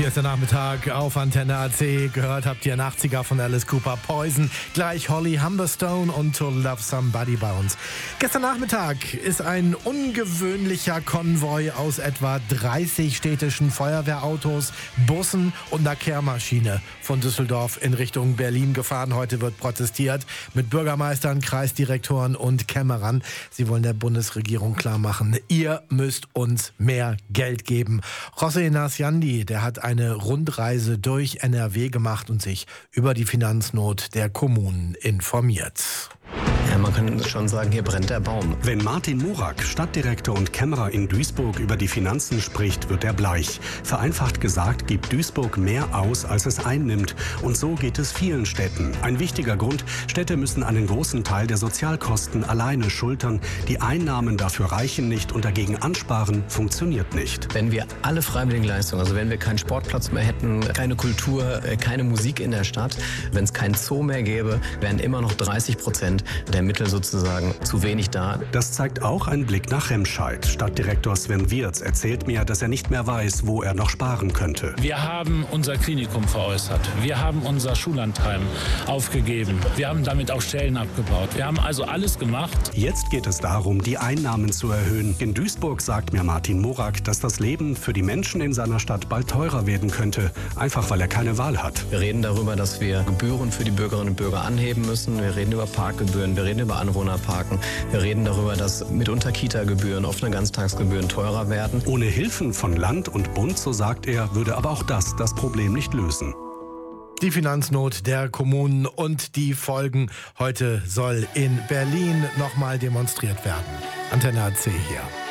Hier ist der Nachmittag auf Antenne AC. Gehört habt ihr ein 80er von Alice Cooper, Poison. Gleich Holly Humberstone und To Love Somebody bei uns. Gestern Nachmittag ist ein ungewöhnlicher Konvoi aus etwa 30 städtischen Feuerwehrautos, Bussen und einer Kehrmaschine von Düsseldorf in Richtung Berlin gefahren. Heute wird protestiert mit Bürgermeistern, Kreisdirektoren und Kämmerern. Sie wollen der Bundesregierung klar machen, ihr müsst uns mehr Geld geben. José Nasciandi, der hat eine Rundreise durch NRW gemacht und sich über die Finanznot der Kommunen informiert. Ja, man kann schon sagen, hier brennt der Baum. Wenn Martin Morak, Stadtdirektor und Kämmerer in Duisburg, über die Finanzen spricht, wird er bleich. Vereinfacht gesagt, gibt Duisburg mehr aus, als es einnimmt. Und so geht es vielen Städten. Ein wichtiger Grund, Städte müssen einen großen Teil der Sozialkosten alleine schultern. Die Einnahmen dafür reichen nicht und dagegen ansparen funktioniert nicht. Wenn wir alle freiwilligen Leistungen, also wenn wir keinen Sportplatz mehr hätten, keine Kultur, keine Musik in der Stadt, wenn es keinen Zoo mehr gäbe, wären immer noch 30% der Mittel sozusagen zu wenig da. Das zeigt auch ein Blick nach Remscheid. Stadtdirektor Sven Wirz erzählt mir, dass er nicht mehr weiß, wo er noch sparen könnte. Wir haben unser Klinikum veräußert. Wir haben unser Schullandheim aufgegeben. Wir haben damit auch Stellen abgebaut. Wir haben also alles gemacht. Jetzt geht es darum, die Einnahmen zu erhöhen. In Duisburg sagt mir Martin Morak, dass das Leben für die Menschen in seiner Stadt bald teurer werden könnte. Einfach weil er keine Wahl hat. Wir reden darüber, dass wir Gebühren für die Bürgerinnen und Bürger anheben müssen. Wir reden über Parkgebühren, wir reden über Anwohnerparken. Wir reden darüber, dass mitunter Kita-Gebühren, offene Ganztagsgebühren teurer werden. Ohne Hilfen von Land und Bund, so sagt er, würde aber auch das Problem nicht lösen. Die Finanznot der Kommunen und die Folgen. Heute soll in Berlin nochmal demonstriert werden. Antenne AC hier.